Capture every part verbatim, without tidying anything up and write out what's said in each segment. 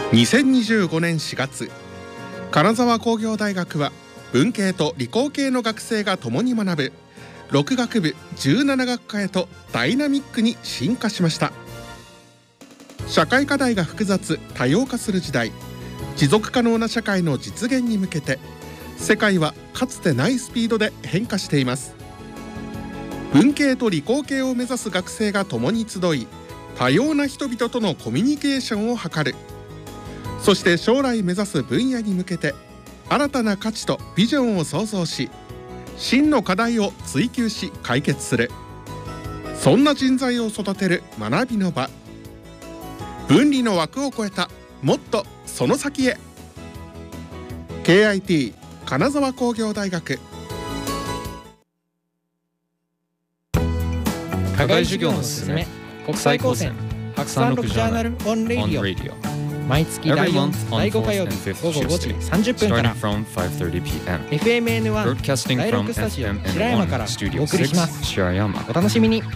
にせんにじゅうごねんしがつ、金沢工業大学は文系と理工系の学生が共に学ぶろく学部じゅうなな学科へとダイナミックに進化しました。社会課題が複雑多様化する時代、持続可能な社会の実現に向けて世界はかつてないスピードで変化しています。文系と理工系を目指す学生が共に集い、多様な人々とのコミュニケーションを図る。そして将来目指す分野に向けて新たな価値とビジョンを創造し、真の課題を追求し解決する。そんな人材を育てる学びの場。分離の枠を超えたもっとその先へ。 ケーアイティー 金沢工業大学。 課外授業のすすめ、国際高専白山六ジャーナルオンレイディオ、毎月だいよん、だいご火曜日午後ごじさんじゅっぷんから エフエムエヌワン だいろくスタジオ白山からお送りします。お楽しみに。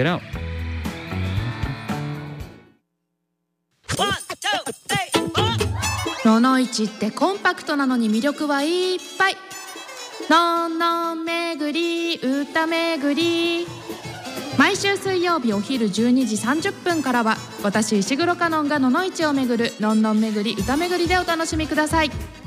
ののいちってコンパクトなのに魅力はいっぱい。のんのんめぐり歌めぐり、毎週水曜日お昼じゅうにじさんじゅっぷんからは私石黒香音がののいちをめぐるのんのんめぐり歌めぐりでお楽しみください。